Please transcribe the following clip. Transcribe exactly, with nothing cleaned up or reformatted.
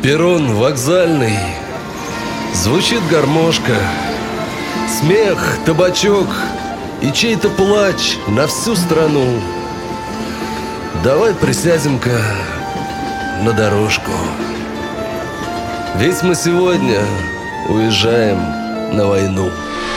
Перрон вокзальный. Звучит гармошка. Смех, табачок и чей-то плач на всю страну. Давай присядем-ка на дорожку. Ведь мы сегодня уезжаем на войну.